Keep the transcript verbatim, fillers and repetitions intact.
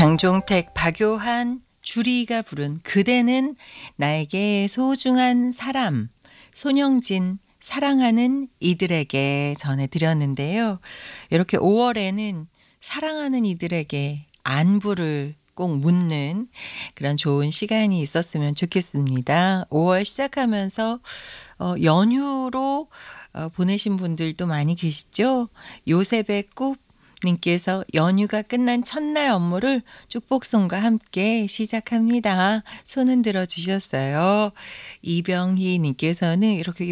장종택, 박요한, 주리가 부른 그대는 나에게 소중한 사람, 손영진 사랑하는 이들에게 전해드렸는데요. 이렇게 오월에는 사랑하는 이들에게 안부를 꼭 묻는 그런 좋은 시간이 있었으면 좋겠습니다. 오월 시작하면서 어, 연휴로 어, 보내신 분들도 많이 계시죠? 요셉의 꿈 님께서 연휴가 끝난 첫날 업무를 축복송과 함께 시작합니다. 손 흔들어 주셨어요. 이병희 님께서는 이렇게